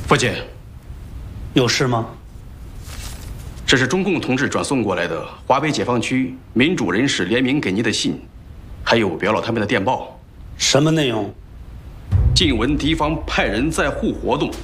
父亲， 有事吗？ 这是中共同志转送过来的华北解放区民主人士联名给您的信，还有表老他们的电报。 什么内容？ 晋闻敌方派人在沪活动，